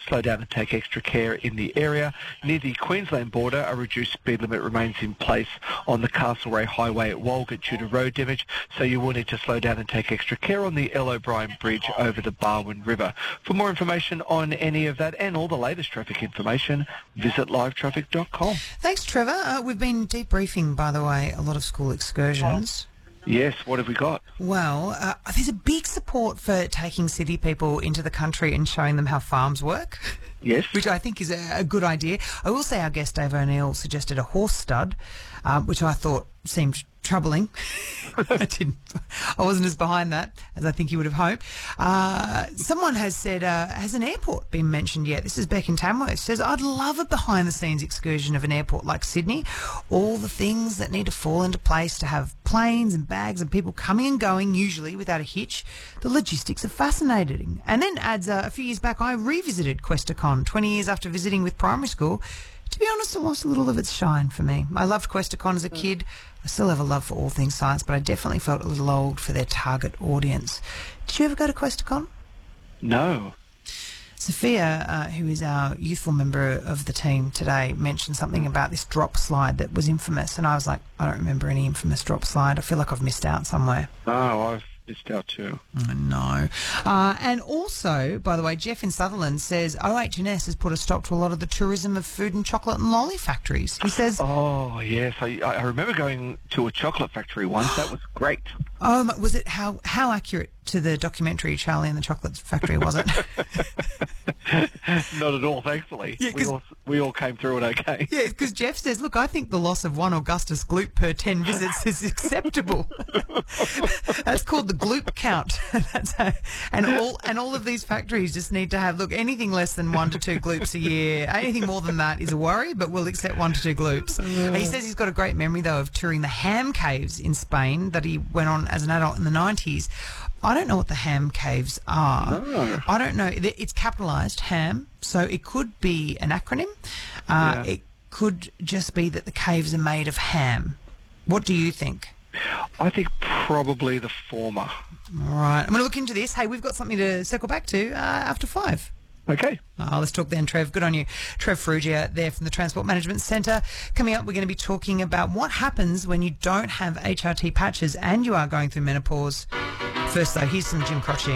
slow down and take extra care in the area. Near the Queensland border, a reduced speed limit remains in place on the Castlereagh Highway at Walgett due to road damage, so you will need to slow down and take extra care on the L. O'Brien Bridge over the Barwon River. For more information on any of that and all the latest traffic information, visit livetraffic.com. Thanks, Trevor. We've been debriefing, by the way, a lot of school excursions. Yes, what have we got? Well, there's a big support for taking city people into the country and showing them how farms work. Yes. Which I think is a good idea. I will say our guest Dave O'Neill suggested a horse stud, which I thought seemed troubling. I wasn't as behind that as I think you would have hoped. Someone has said, has an airport been mentioned yet? This is Beck in Tamworth. Says, I'd love a behind-the-scenes excursion of an airport like Sydney. All the things that need to fall into place to have planes and bags and people coming and going, usually without a hitch. The logistics are fascinating. And then adds, a few years back, I revisited Questacon 20 years after visiting with primary school. To be honest, it lost a little of its shine for me. I loved Questacon as a kid. I still have a love for all things science, but I definitely felt a little old for their target audience. Did you ever go to Questacon? No. Sophia, who is our youthful member of the team today, mentioned something about this drop slide that was infamous, and I was like, I don't remember any infamous drop slide. I feel like I've missed out somewhere. No, I've missed out too. No. And also, by the way, Jeff in Sutherland says OH&S has put a stop to a lot of the tourism of food and chocolate and lolly factories. He says... Oh, yes. I remember going to a chocolate factory once. That was great. Was it how accurate to the documentary Charlie and the Chocolate Factory, was it? Not at all, thankfully. Yeah, we all came through it okay. Yeah, because Jeff says, look, I think the loss of one Augustus Gloop per 10 visits is acceptable. That's called the Gloop count. And all of these factories just need to have, look, anything less than 1 to 2 Gloops a year, anything more than that is a worry, but we'll accept 1 to 2 Gloops. He says he's got a great memory, though, of touring the ham caves in Spain that he went on as an adult in the 90s. I don't know what the ham caves are. No. I don't know. It's capitalised, ham, so it could be an acronym. It could just be that the caves are made of ham. What do you think? I think probably the former. All right. I'm going to look into this. Hey, we've got something to circle back to after 5. Okay. Let's talk then, Trev. Good on you. Trev Ferrugia there from the Transport Management Centre. Coming up, we're going to be talking about what happens when you don't have HRT patches and you are going through menopause. First, though, here's some Jim Croce.